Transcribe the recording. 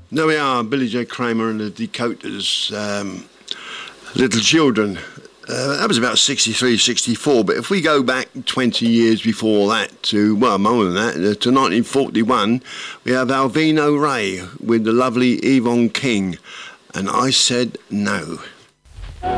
There we are, Billy J. Kramer and the Dakotas, Little Children. That was about 63, 64, but if we go back 20 years before that to, well, more than that, to 1941, we have Alvino Ray with the lovely Yvonne King, and I Said No.